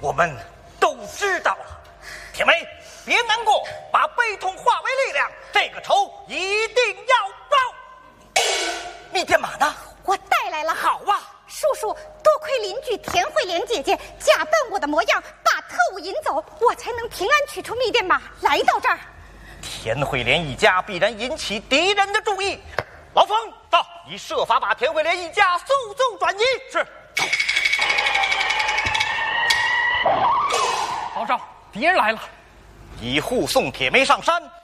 我们都知道了。铁梅，别难过，把悲痛化为力量，这个仇一定要报。密电码呢？ 我带来了。 好啊， 叔叔，多亏邻居田慧莲姐姐假扮我的模样，把特务引走，我才能平安取出密电码来到这儿。 田慧莲一家必然引起敌人的注意。老冯到，你设法把田慧莲一家速速转移。是。 保长，敌人来了。 已护送铁梅上山，